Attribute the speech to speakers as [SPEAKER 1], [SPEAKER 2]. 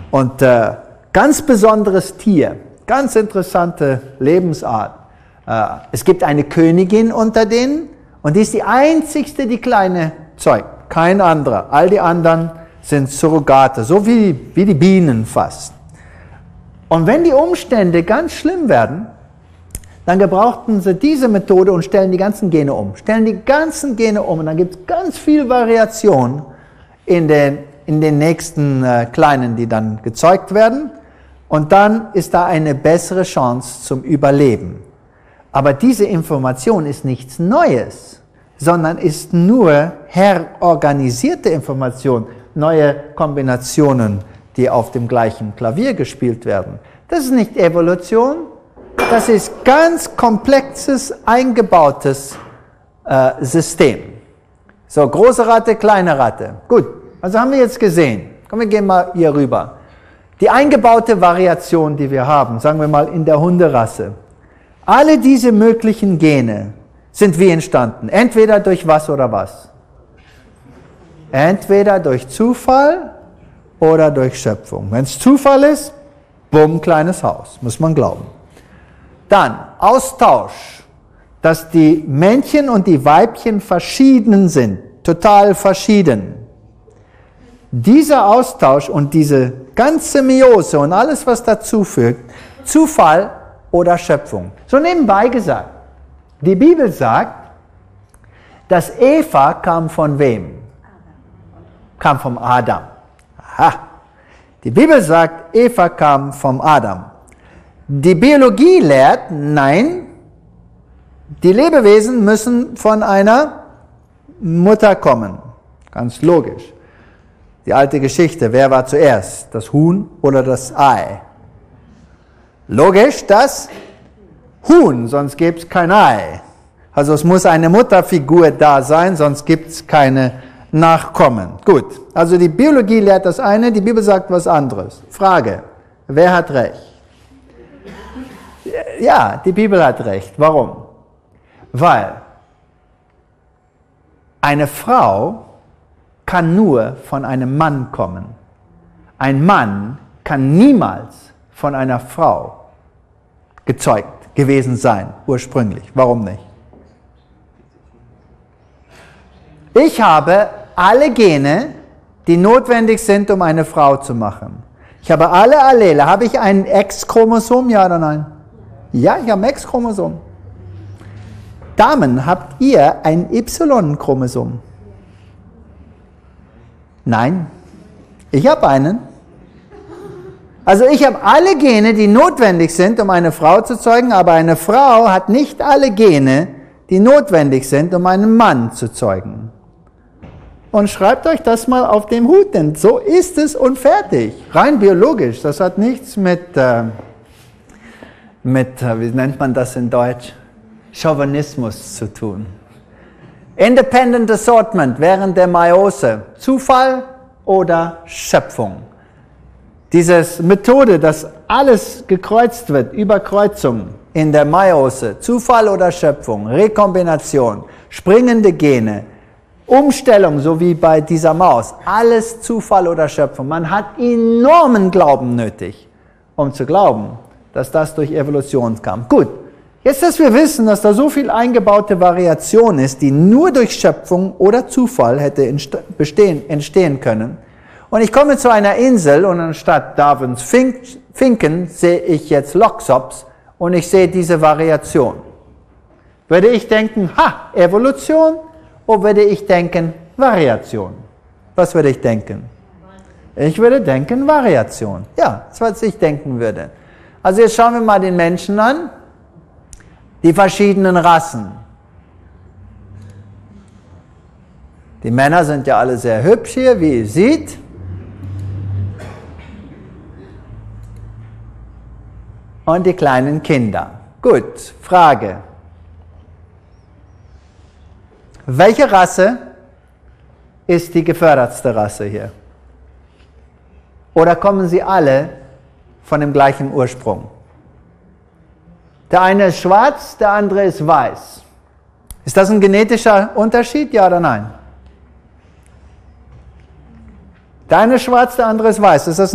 [SPEAKER 1] Und ganz besonderes Tier, ganz interessante Lebensart. Es gibt eine Königin unter denen und die ist die einzigste, die Kleine zeugt. Kein anderer. All die anderen sind Surrogate, so wie die Bienen fast. Und wenn die Umstände ganz schlimm werden, dann gebrauchten sie diese Methode und stellen die ganzen Gene um. Und dann gibt es ganz viel Variation in den nächsten Kleinen, die dann gezeugt werden. Und dann ist da eine bessere Chance zum Überleben. Aber diese Information ist nichts Neues, sondern ist nur herorganisierte Information, neue Kombinationen, die auf dem gleichen Klavier gespielt werden. Das ist nicht Evolution, das ist ganz komplexes, eingebautes System. So, große Ratte, kleine Ratte. Gut, also haben wir jetzt gesehen. Komm, wir gehen mal hier rüber. Die eingebaute Variation, die wir haben, sagen wir mal in der Hunderasse. Alle diese möglichen Gene sind wie entstanden? Entweder durch was oder was? Entweder durch Zufall oder durch Schöpfung. Wenn es Zufall ist, bumm, kleines Haus, muss man glauben. Dann Austausch, dass die Männchen und die Weibchen verschieden sind, total verschieden. Dieser Austausch und diese ganze Meiose und alles, was dazu fügt, Zufall oder Schöpfung. So nebenbei gesagt, die Bibel sagt, dass Eva kam von wem? Kam vom Adam. Aha. Die Bibel sagt, Eva kam vom Adam. Die Biologie lehrt, nein, die Lebewesen müssen von einer Mutter kommen. Ganz logisch. Die alte Geschichte, wer war zuerst, das Huhn oder das Ei? Logisch, das Huhn, sonst gibt es kein Ei. Also es muss eine Mutterfigur da sein, sonst gibt es keine Nachkommen. Gut, also die Biologie lehrt das eine, die Bibel sagt was anderes. Frage, wer hat recht? Ja, die Bibel hat recht. Warum? Weil eine Frau kann nur von einem Mann kommen. Ein Mann kann niemals von einer Frau gezeugt gewesen sein, ursprünglich. Warum nicht? Ich habe alle Gene, die notwendig sind, um eine Frau zu machen. Ich habe alle Allele. Habe ich ein X-Chromosom, ja oder nein? Ja, ich habe ein X-Chromosom. Damen, habt ihr ein Y-Chromosom? Nein, ich habe einen. Also ich habe alle Gene, die notwendig sind, um eine Frau zu zeugen, aber eine Frau hat nicht alle Gene, die notwendig sind, um einen Mann zu zeugen. Und schreibt euch das mal auf den Hut, denn so ist es und fertig. Rein biologisch, das hat nichts mit wie nennt man das in Deutsch? Chauvinismus zu tun. Independent Assortment während der Meiose. Zufall oder Schöpfung. Diese Methode, dass alles gekreuzt wird, Überkreuzung in der Meiose. Zufall oder Schöpfung. Rekombination. Springende Gene. Umstellung, so wie bei dieser Maus. Alles Zufall oder Schöpfung. Man hat enormen Glauben nötig, um zu glauben, dass das durch Evolution kam. Gut. Jetzt, dass wir wissen, dass da so viel eingebaute Variation ist, die nur durch Schöpfung oder Zufall hätte entstehen können. Und ich komme zu einer Insel und anstatt Darwins Finken sehe ich jetzt Loxops und ich sehe diese Variation. Würde ich denken, Evolution, oder würde ich denken, Variation? Was würde ich denken? Ich würde denken, Variation. Ja, das, was ich denken würde. Also jetzt schauen wir mal den Menschen an. Die verschiedenen Rassen. Die Männer sind ja alle sehr hübsch hier, wie ihr seht. Und die kleinen Kinder. Gut, Frage. Welche Rasse ist die gefördertste Rasse hier? Oder kommen sie alle von dem gleichen Ursprung? Der eine ist schwarz, der andere ist weiß. Ist das ein genetischer Unterschied, ja oder nein? Der eine ist schwarz, der andere ist weiß. Ist das